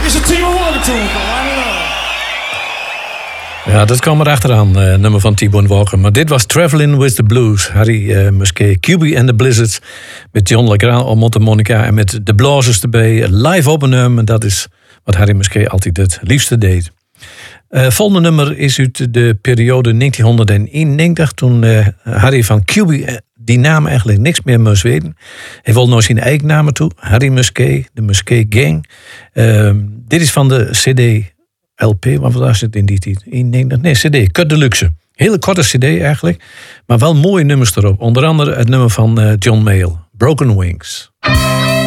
is een team award to him. Ja, dat kwam erachteraan, nummer van T-Bone Walker. Maar dit was Traveling with the Blues. Harry Musquet, QB and the Blizzards. Met John LeGrand op mondharmonica en met de Blazers erbij. Live opnemen, dat is wat Harry Musquet altijd het liefste deed. Volgende nummer is uit de periode 1991. Toen Harry van QB die naam eigenlijk niks meer moest weten. Hij wilde nou zijn eigen naam toe. Harry Musquet, de Musquet Gang. Dit is van de CD... LP, wat was het in die tijd? Nee, CD, Cut Deluxe. Hele korte CD eigenlijk, maar wel mooie nummers erop. Onder andere het nummer van John Mayall, Broken Wings.